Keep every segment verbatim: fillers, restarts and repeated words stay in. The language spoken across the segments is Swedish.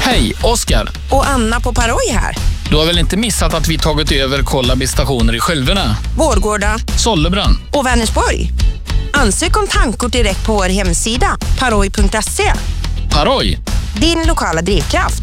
Hej, Oskar. Och Anna på Paroj här. Du har väl inte missat att vi tagit över Kollabi-stationer i Skölderna, Vårgårda, Sollebrand och Vänersborg. Ansök om tankkort direkt på vår hemsida paroj punkt se. Paroj, din lokala drivkraft.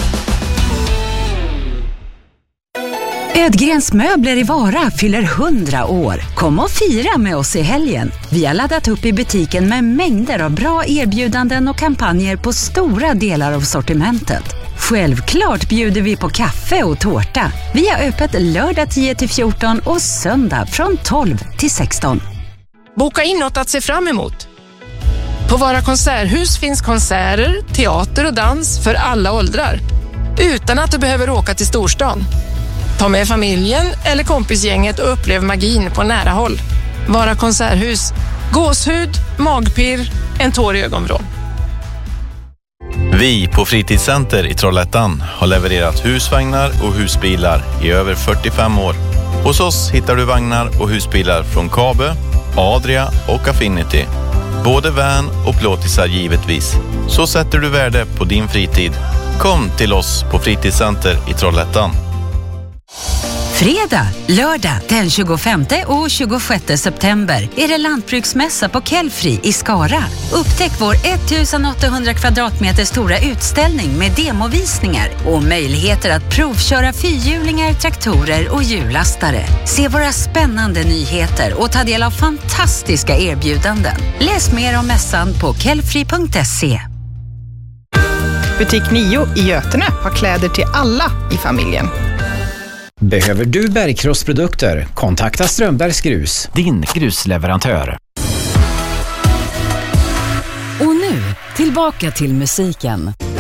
Ödgrens möbler i Vara fyller hundra år. Kom och fira med oss i helgen. Vi har laddat upp i butiken med mängder av bra erbjudanden och kampanjer på stora delar av sortimentet. Självklart bjuder vi på kaffe och tårta. Vi har öppet lördag tio till fjorton och söndag från tolv till sexton. Boka in något att se fram emot. På Vara konserthus finns konserter, teater och dans för alla åldrar. Utan att du behöver åka till storstan. Ta med familjen eller kompisgänget och upplev magin på nära håll. Vara konserthus. Gåshud, magpirr, en tår i ögonvrån. Vi på Fritidscenter i Trollhättan har levererat husvagnar och husbilar i över fyrtiofem år. Hos oss hittar du vagnar och husbilar från Kabe, Adria och Affinity. Både van och plåtisar givetvis. Så sätter du värde på din fritid. Kom till oss på Fritidscenter i Trollhättan. Fredag, lördag den tjugofemte och tjugosjätte september är det lantbruksmässa på Kelfri i Skara. Upptäck vår ettusenåttahundra kvadratmeter stora utställning med demovisningar och möjligheter att provköra fyrhjulingar, traktorer och hjullastare. Se våra spännande nyheter och ta del av fantastiska erbjudanden. Läs mer om mässan på kelfri punkt se. Butik nio i Götene har kläder till alla i familjen. Behöver du bergkrossprodukter? Kontakta Strömbergs Grus, din grusleverantör. Och nu, tillbaka till musiken.